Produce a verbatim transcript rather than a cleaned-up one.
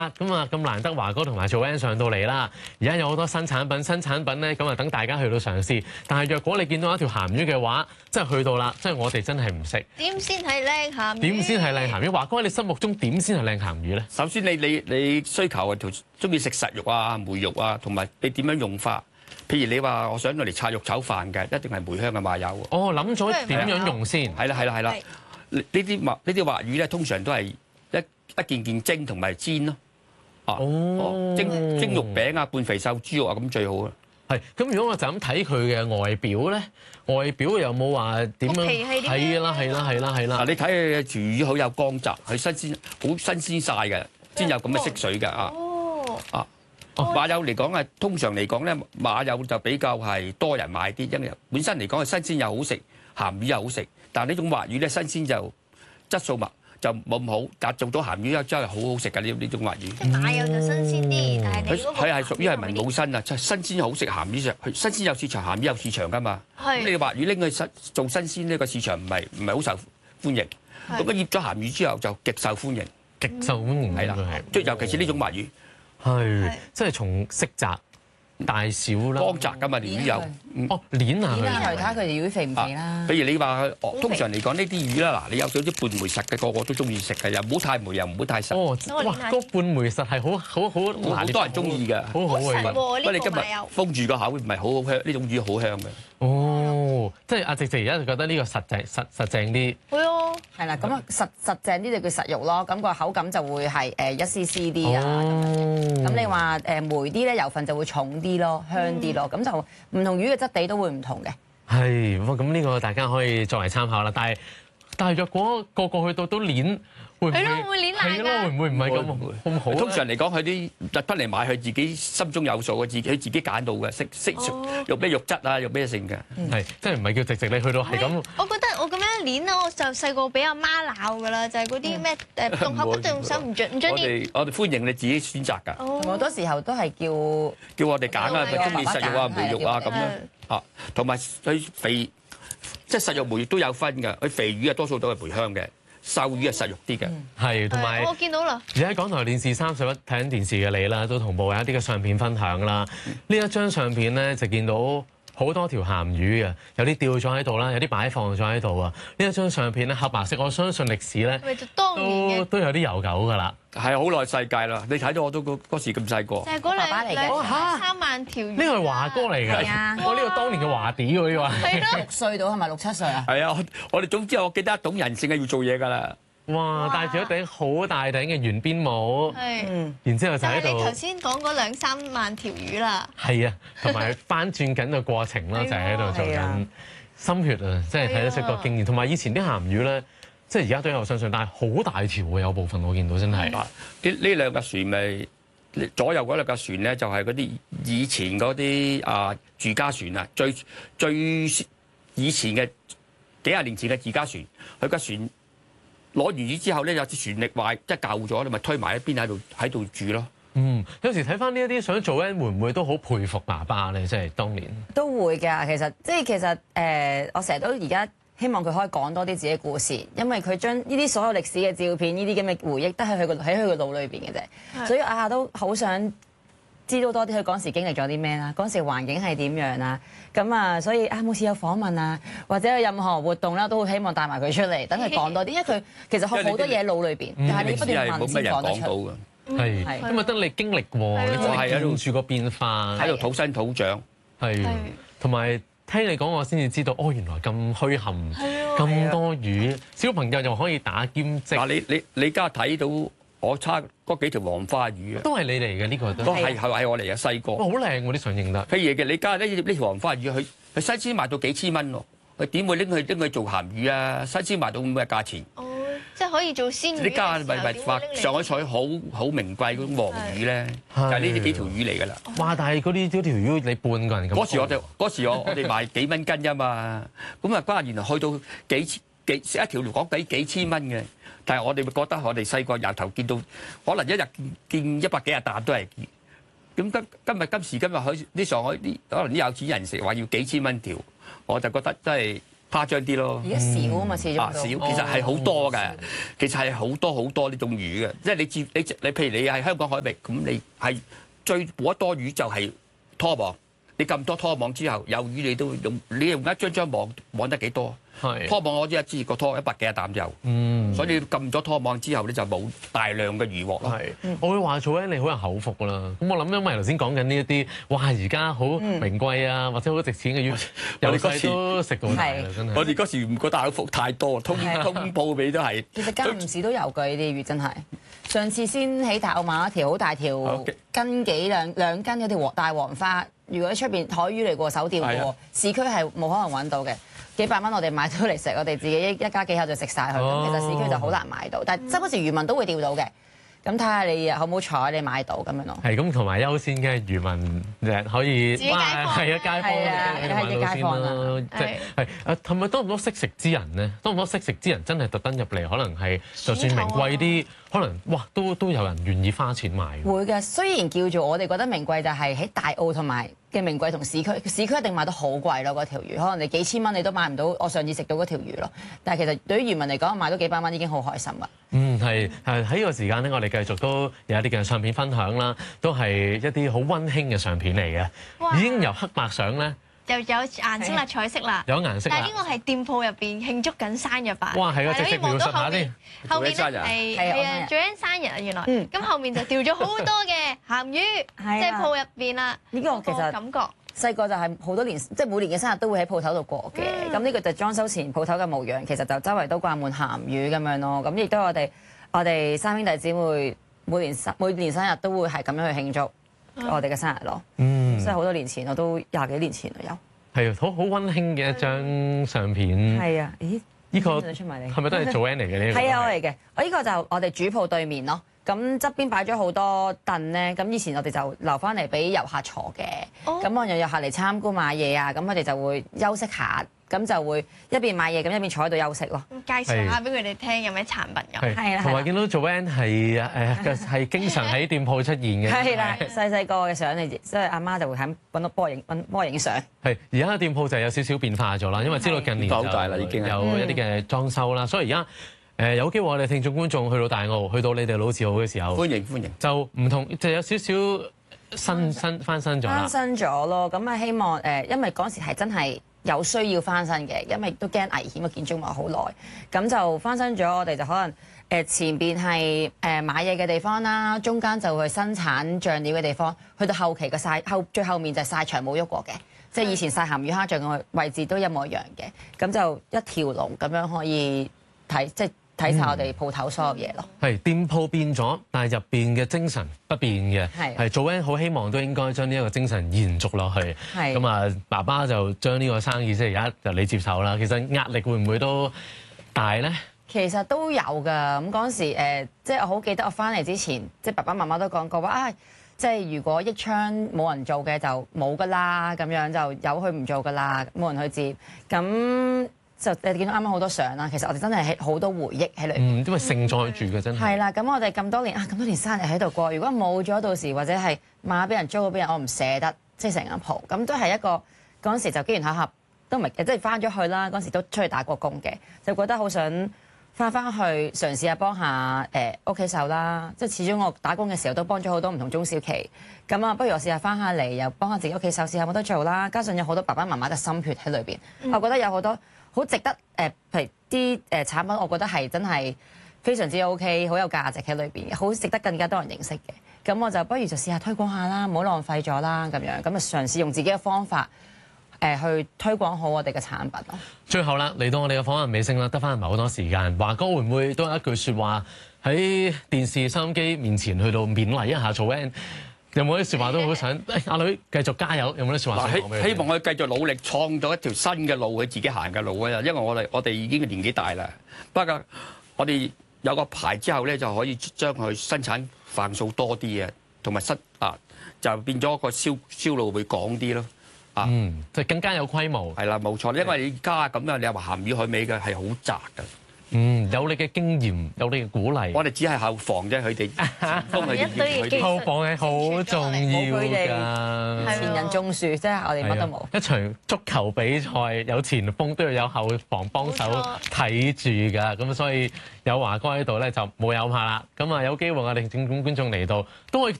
咁啊，咁難得華哥同埋Joanne上到嚟啦，而家有好多新產品，新產品咧，咁啊等大家去到嘗試。但係若果你見到一條鹹魚嘅話，即係去到啦，即係我哋真係唔識。 點先係靚鹹魚？點先係靚鹹魚？華哥喺你心目中點先係靚鹹魚咧？ 首先你你你需求係條中意食實肉啊、梅肉啊，同埋你點樣用法？譬如你話我想用嚟刷肉炒飯嘅，一定係梅香嘅馬油。 哦，諗咗點樣用先？ 係啦係啦係啦，呢啲滑呢啲滑魚咧，通常都係一一件件蒸同埋煎咯。 哦， 蒸蒸肉餅啊、半肥瘦豬肉啊，咁最好啊。 係，咁如果我就咁睇佢嘅外表咧，外表有冇話點樣？係啦係啦係啦係啦。 嗱，你睇佢條魚好有光澤，佢新鮮好新鮮曬嘅，先有咁嘅色水嘅啊。 哦。 啊，馬友嚟講啊，通常嚟講咧，馬友就比較係多人買啲，因為本身嚟講係新鮮又好食，鹹魚又好食。但係呢種滑魚咧，新鮮就質素物。就冇咁好，但做咗鹹魚真係好好食㗎！呢呢種滑魚。 即係馬友就新鮮啲，但係你嗰個佢係屬於係文武生啊，即係新鮮好食，鹹魚上新鮮有市場，鹹魚有市場㗎嘛。咁你滑魚拎去新做新鮮呢個市場唔係唔係好受歡迎。咁啊醃咗鹹魚之後就極受歡迎， 極受歡迎係啦。即係尤其是呢種滑魚， 係即係從色澤、大小啦， 光澤㗎嘛，條魚有。 哦，攣下佢， 攣下佢睇下佢哋魚肥唔肥啦。 譬如你話，通常嚟講呢啲魚啦，嗱，你有咗啲半梅實嘅，個個都中意食嘅，又唔好太梅，又唔好太實。 哦，哇，嗰半梅實係好好好， 好多人中意嘅， 好好嘅。 不過你今日封住個口，唔係好好香，呢種魚好香嘅。 哦，即係阿直直而家就覺得呢個實淨實實淨啲。 係啊， 係啦，咁啊實實淨啲就叫實肉咯，咁個口感就會係誒一絲絲啲啊。咁你話誒梅啲咧，油份就會重啲咯，香啲咯，咁就唔同魚嘅質地都會唔同嘅。 係，咁呢個大家可以作為參考啦。但係但係若果個個去到都攣，會唔會？ 係咯，會攣爛㗎。 係咯，會唔會唔係咁咁好？ 通常嚟講，佢啲特登嚟買，佢自己心中有數嘅，自己佢自己揀到嘅，識識用咩肉質啊，用咩性嘅。 係，即係唔係叫直直你去到係咁。 我覺得我咁樣攣咧，我就細個俾阿媽鬧㗎啦，就係嗰啲咩誒動口不動手唔準唔準啲。 我哋我哋歡迎你自己選擇㗎。 同好多時候都係叫叫我哋揀啊，咪中意實肉啊、梅肉啊咁樣啊，同埋佢肥。即係實肉梅肉都有分㗎，佢肥魚啊多數都係梅香嘅，瘦魚係實肉啲嘅。 係，同埋我見到啦。 而喺港台電視三十一睇緊電視嘅你啦，都同步有一啲嘅相片分享啦。呢一張相片咧就見到好多條鹹魚啊，有啲吊咗喺度啦，有啲擺放咗喺度啊。呢一張相片咧黑白色，我相信歷史咧都都有啲悠久㗎啦。 係好耐世界啦，你睇到我都嗰嗰時咁細個。 就係嗰兩兩三萬條魚。 呢個係華哥嚟㗎。 係啊， 我呢個當年嘅華弟喎，呢個係。 係咯。 六歲到係咪六七歲啊？ 係啊，我我哋總之我記得懂人性嘅要做嘢㗎啦。 哇！戴住一頂好大頂嘅圓邊帽， 係， 然之後就喺度。 但係你頭先講嗰兩三萬條魚啦。 係啊，同埋翻轉緊嘅過程啦，就係喺度做緊心血啊！即係睇得出個經驗，同埋以前啲鹹魚咧，即係而家都有相信，但係好大條喎，有部分我見到真係。 呢呢兩架船咪左右嗰兩架船咧，就係嗰啲以前嗰啲啊住家船啊，最最以前嘅幾廿年前嘅住家船，佢架船。攞完魚之後咧，有隻船力壞，即係舊咗，你咪推埋一邊喺度喺度住咯。 嗯，有時睇翻呢一啲想做咧，會唔會都好佩服爸爸咧？即係當年都會㗎，其實即係其實誒、呃，我成日都而家希望佢可以講多啲自己故事，因為佢將呢啲所有歷史嘅照片、呢啲咁嘅回憶，都係佢個喺佢個腦裏邊嘅啫。所以阿夏都好想知道多啲佢嗰時經歷咗啲咩啦，嗰時環境係點樣啊？咁啊，所以啊，每次有訪問啊，或者有任何活動啦，都會希望帶埋佢出嚟，等佢講多啲，因為佢其實學好多嘢腦裏邊，但係你不斷問先講得出。 係，因為得你經歷喎，你真係見住個變化， 喺度土生土長。 係，同埋聽你講我先至知道，哦，原來咁墟冚，咁多魚，小朋友又可以打兼職。 嗱，你你你而家睇到。我差嗰幾條黃花魚啊， 都係你嚟嘅呢個都， 都係係係我嚟嘅細個。 哇，好靚喎啲相影得。 譬如嘅你家呢呢條黃花魚，佢佢新鮮賣到幾千蚊喎，佢點會拎去拎去做鹹魚啊？新鮮賣到咁嘅價錢。 哦，即係可以做鮮魚。 啲家咪咪話上海菜好好名貴嗰種黃魚咧，就係呢啲幾條魚嚟㗎啦。 哇！但係嗰啲嗰條魚你半個人咁。 嗰時我哋嗰時我我哋賣幾蚊斤啫嘛，咁啊關原來去到幾千幾一條講幾幾千蚊嘅。但係我哋會覺得我哋細個由頭見到，可能一日見一百幾廿啖都係。咁今今日今時今日喺啲上海啲可能啲有錢人食話要幾千蚊條，我就覺得真係誇張啲咯。 而家少啊嘛，始終啊少， 都其實係好多嘅，其實係好多好多呢種魚嘅，即係你接你你譬如你係香港海域，咁你係最捕得多魚就係拖網，你咁多拖網之後有魚你都用，你用一張張網網得幾多？ 係拖網我知一支個拖一百幾廿擔就有， 嗯， 所以你撳咗拖網之後咧就冇大量嘅魚獲咯。 係，我會話做咧，你好有口福㗎啦。咁我諗，因為頭先講緊呢一啲，哇！而家好名貴啊，或者好值錢嘅魚，由細都食到大啦，真係。 我哋嗰時唔覺得口福太多，通通報俾都係。 其實間唔時都有㗎呢啲魚真係。上次先喺大澳買一條好大條，斤幾兩兩斤嗰條黃大黃花，如果喺出邊海魚嚟過手釣嘅喎，市區係冇可能揾到嘅。幾百蚊我哋買到嚟食，我哋自己一一家幾口就食晒佢。咁、哦、其實市區就好難買到，但係周不時漁民都會釣到嘅。咁睇下你好唔好彩，你買到咁樣咯。係咁，同埋優先嘅漁民誒可以， 自己街坊係啊，街坊係啊，街坊啊， 即係係誒，係咪多唔多識食之人咧？多唔多識食之人真係特登入嚟，可能係就算名貴啲，可能哇都都有人願意花錢買。 會嘅，雖然叫做我哋覺得名貴，就係喺大澳同埋嘅名貴同市區，市區一定買得好貴咯。嗰條魚可能你幾千蚊你都買唔到，我上次食到嗰條魚咯。但係其實對於漁民嚟講，買到幾百蚊已經好開心啦。 嗯，係係喺呢個時間咧，我哋繼續都有一啲嘅相片分享啦，都係一啲好溫馨嘅相片嚟嘅，已經由黑白相咧。 又有顏色啦，彩色啦， 有顏色啦。 但係呢個係店鋪入邊慶祝緊生日版。 哇，係啊，直接描述下先。 後面咧係係啊 Joanne 生日啊，原來。咁後面就掉咗好多嘅鹹魚，即係鋪入邊啦。 呢個其實感覺細個就係好多年，即係每年嘅生日都會喺鋪頭度過嘅。咁呢個就裝修前鋪頭嘅模樣，其實就周圍都掛滿鹹魚咁樣咯。咁亦都我哋我哋三兄弟姊妹每年生每年生日都會係咁樣去慶祝我哋嘅生日咯。嗯，所以好多年前我都廿幾年前都有。係啊，好好溫馨嘅一張相片。 係啊，咦？呢個係咪都係Joanne嚟嘅呢？ 係啊，我嚟嘅。我呢個就我哋主鋪對面咯。咁側邊擺咗好多凳咧。咁以前我哋就留翻嚟俾遊客坐嘅。咁我有遊客嚟參觀買嘢啊，咁佢哋就會休息下。咁就會一邊買嘢，咁一邊坐喺度休息咯。 介紹下俾佢哋聽有咩產品咁。 係啦， 同埋見到Joanne係誒係經常喺店鋪出現嘅。 係啦，細細個嘅相嚟，所以阿媽就會喺揾到幫我影揾幫我影相。 係而家店鋪就有少少變化咗啦，因為知道近年就大啦已經有一啲嘅裝修啦，所以而家誒有機會我哋聽眾觀眾去到大澳，去到你哋老字號嘅時候， 歡迎歡迎。 就唔同，就有少少新新翻新咗啦。 翻新咗咯，咁啊希望誒，因為嗰時係真係。有需要翻新嘅，因為都驚危險嘅建築物好耐，咁就翻新咗。我哋就可能誒前邊係誒買嘢嘅地方啦，中間就會生產醬料嘅地方，去到後期嘅曬後最後面就係曬場冇喐過嘅，即係以前曬鹹魚蝦醬嘅位置都一模一樣嘅，咁就一條龍咁樣可以睇即係。睇晒我哋鋪頭所有嘢咯。 係店鋪變咗，但係入邊嘅精神不變嘅。係係Joanne好希望都應該將呢一個精神延續落去。係咁啊，爸爸就將呢個生意即係而家就你接手啦。其實壓力會唔會都大咧？ 其實都有㗎。咁嗰陣時、呃、即係我好記得我翻嚟之前，即係爸爸媽媽都講過話啊，即係如果益昌冇人做嘅就冇㗎啦，咁樣就由佢唔做㗎啦，冇人去接咁。就你見到啱啱好多相啦，其實我哋真係好多回憶喺裏邊。 嗯，因為盛載住嘅真係。係啦，咁我哋咁多年啊，咁多年生日喺度過，如果冇咗到時或者係賣俾人租咗俾人，我唔捨得，即係成間鋪。咁都係一個嗰陣時就機緣巧合，都唔係即係翻咗去啦。嗰陣時都出去打過工嘅，就覺得好想翻翻去嘗試下幫下誒屋企手啦。即係始終我打工嘅時候都幫咗好多唔同中小企，咁啊不如我試下翻下嚟又幫下自己屋企手，試下冇得做啦。加上有好多爸爸媽媽嘅心血喺裏邊，嗯、我覺得有好多。好值得誒，譬如啲誒產品，我覺得係真係非常之 OK，好有價值喺裏邊，好值得更加多人認識嘅。咁我就不如就試下推廣下啦，唔好浪費咗啦，咁樣咁啊嘗試用自己嘅方法誒去推廣好我哋嘅產品咯。最後啦，嚟到我哋嘅訪問尾聲啦，得翻唔係好多時間，華哥會唔會都有一句説話喺電視收音機面前去到勉勵一下Joanne？有冇啲説話都好想阿女繼續加油？有冇啲説話想講俾佢？ 希望佢繼續努力創造一條新嘅路，佢自己行嘅路啊！因為我哋我哋已經年紀大啦，不過我哋有個牌之後咧，就可以將佢生產範數多啲啊，同埋失啊就變咗個銷銷路會廣啲咯。啊， 嗯，就更加有規模。 係啦，冇錯，因為你而家咁樣，你話鹹魚海味嘅係好窄嘅， 嗯，有你嘅經驗，有你嘅鼓勵。 我哋只係後防啫，佢哋幫佢哋。 一堆嘢後防係好重要㗎。 前人種樹，即係我哋乜都冇。 一場足球比賽有前鋒都要有後防幫手睇住㗎，咁所以有華哥喺度咧就冇有怕啦。咁啊有機會我哋正觀觀眾嚟到都可以